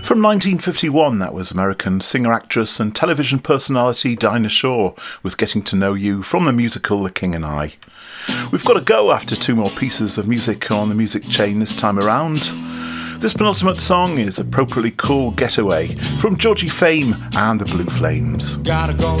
From 1951, that was American singer-actress and television personality Dinah Shore with Getting to Know You from the musical The King and I. We've got to go after two more pieces of music on the music chain this time around. This penultimate song is appropriately called Getaway from Georgie Fame and the Blue Flames. Gotta go